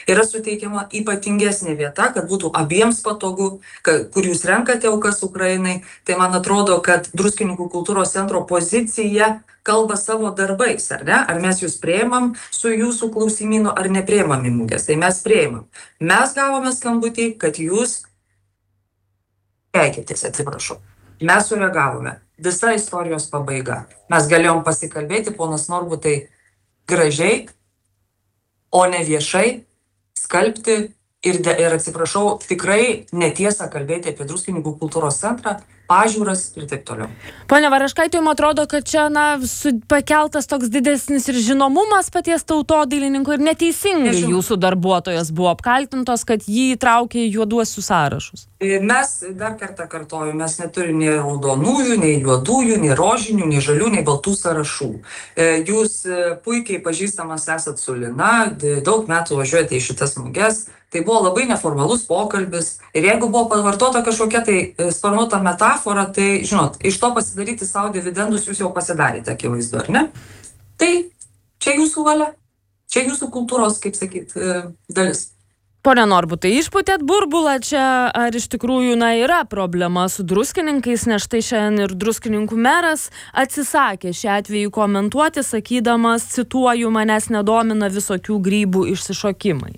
yra suteikiama ypatingesnė vieta, kad būtų abiems patogu, kur jūs renkate aukas Ukrainai. Tai man atrodo, kad Druskininkų kultūros centro pozicija kalba savo darbais, ar ne? Ar mes jūs priimam su jūsų klausimynu, ar nepriimam į muges. Tai mes priimam. Mes gavome skambutį, kad jūs keikitės, atsiprašau. Mes sureagavome. Visa istorijos pabaiga. Mes galėjom pasikalbėti, ponas Norbutai, gražiai, o ne viešai, skalbti ir atsiprašau, tikrai netiesą kalbėti apie Druskininkų kultūros centrą, pažiūras ir taip toliau. Pone Varaškaitė, jums atrodo, kad čia pakeltas toks didesnis ir žinomumas paties tautodailininko ir neteisingai jūsų darbuotojas buvo apkaltintos, kad jį įtraukė į juoduosius sąrašus? Mes, dar kartą kartoju, mes neturime nei raudonųjų, nei juodųjų, nei rožinių, nei žalių, nei baltų sąrašų. Jūs puikiai pažįstamas esat su Lina, daug metų važiuojate į šitas muges. Tai buvo labai neformalus pokalbis. Ir jeigu buvo pavartota kažkokia tai sparnuota metafora, tai, žinot, iš to pasidaryti savo dividendus jūs jau pasidarėte, akivaizdu, ar ne? Tai čia jūsų valia, čia jūsų kultūros, kaip sakyt, dalis. Pone Norbutai, išpūtėt burbulą čia, ar iš tikrųjų yra problema su druskininkais, nes štai šiandien ir druskininkų meras atsisakė šią atvejį komentuoti, sakydamas, cituoju, manęs nedomina visokių grybų išsišokimai.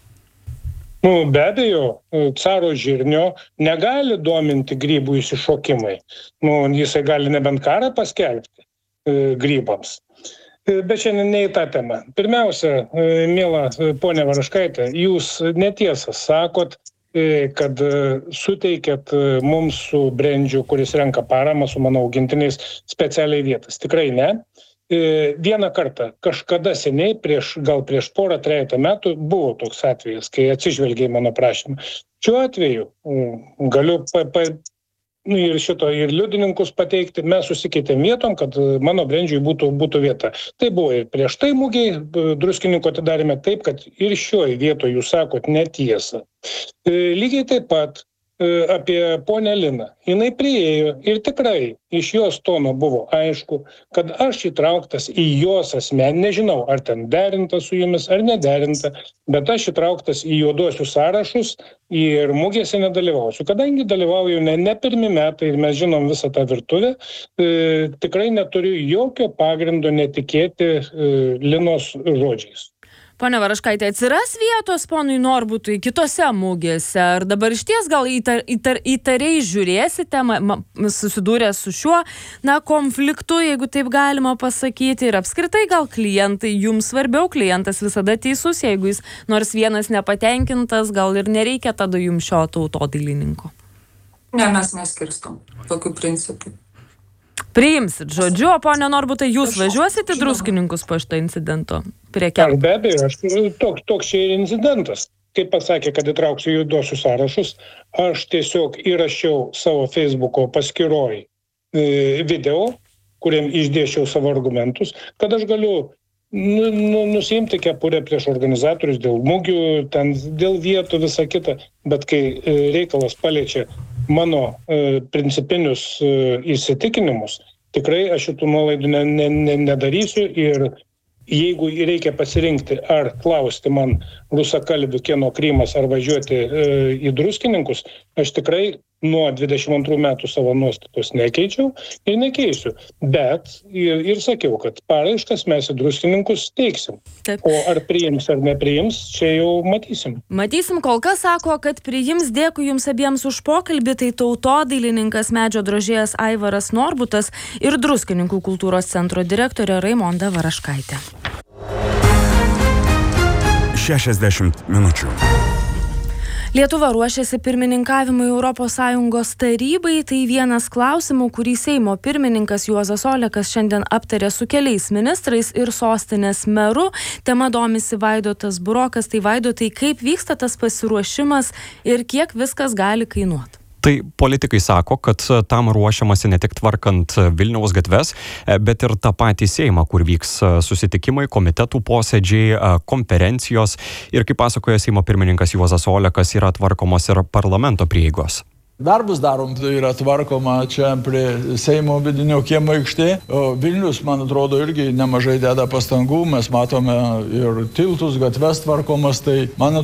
Be abejo, caro žirnio negali dominti grybų išsišokimai. Jisai gali nebent karą paskelbti grybams. Bet šiandien ne į tą temą. Pirmiausia, miela ponė Varaškaitė, jūs netiesą sakot, kad suteikėt mums su brendžiu, kuris renka paramą su mano augintiniais, specialiai vietas. Tikrai ne. Vieną kartą, kažkada seniai, gal prieš porą, 3 metų, buvo toks atvejis, kai atsižvelgiai mano prašymą. Šiuo atveju galiu ir liudininkus pateikti, mes susikeitėm vietom, kad mano brendžiui būtų vieta. Tai buvo ir prieš tai mugiai, Druskininkų atidarėme taip, kad ir šioj vietoje jūs sakot netiesą. Lygiai taip pat apie ponę Liną. Jinai priėjo ir tikrai iš jos tono buvo aišku, kad aš įtrauktas į jos asmenį, nežinau, ar ten derinta su jumis, ar nederinta, bet aš įtrauktas į juoduosius sąrašus ir mugėse nedalyvausiu. Kadangi dalyvauju ne pirmi metai ir mes žinom visą tą virtuvę, tikrai neturiu jokio pagrindo netikėti Linos žodžiais. Pone Varaškaitė, atsiras vietos ponui Norbutui kitose mugėse? Ar dabar išties gal įtariai žiūrėsite, susidūrę su šiuo konfliktu, jeigu taip galima pasakyti, ir apskritai gal klientai jums svarbiau, klientas visada teisus, jeigu jis nors vienas nepatenkintas, gal ir nereikia tada jums šio tautodailininko? Ne, mes neskirstom tokių principų. Priimsit žodžiu, o ponė Norbutai, jūs važiuosite Druskininkus po šito incidento? Be abejo, toks čia ir incidentas. Kaip pasakė, kad įtrauksiu juoduosius sąrašus, aš tiesiog įrašiau savo Facebooko paskyroj video, kuriam išdėsčiau savo argumentus, kad aš galiu nusiimti kepurę prieš organizatorius dėl mugių, ten dėl vietų, visą kitą, bet kai reikalas paliečia mano principinius įsitikinimus, tikrai aš šitų nuolaidų nedarysiu ir jeigu reikia pasirinkti ar klausti man rusakalbių kieno Krymas ar važiuoti į Druskininkus, aš tikrai nuo 22 metų savo nuostatos nekeičiau ir nekeisiu. Bet ir sakiau, kad paraiškas mes į Druskininkus teiksim. Taip. O ar priims ar nepriims, čia jau matysim. Matysim, kol kas sako, kad priims. Dėkui jums abiems už pokalbį. Tai tautodailininkas, medžio drožėjas Aivaras Norbutas ir Druskininkų kultūros centro direktorė Raimonda Varaškaitė. 60 minučių. Lietuva ruošiasi pirmininkavimui ES tarybai. Tai vienas klausimų, kurį Seimo pirmininkas Juozas Olekas šiandien aptarė su keliais ministrais ir sostinės meru. Tema domisi Vaidotas Burokas. Tai Vaidotai, kaip vyksta tas pasiruošimas ir kiek viskas gali kainuoti? Tai politikai sako, kad tam ruošiamasi ne tik tvarkant Vilniaus gatves, bet ir tą patį Seimą, kur vyks susitikimai, komitetų posėdžiai, konferencijos. Ir kaip pasakoja Seimo pirmininkas Juozas Olekas, yra tvarkomos ir parlamento prieigos. Darbus darom, tai yra tvarkoma čia prie Seimo vidinio kiemo aikštė. Vilnius, man atrodo, irgi nemažai deda pastangų. Mes matome ir tiltus, gatves tvarkomas. Tai man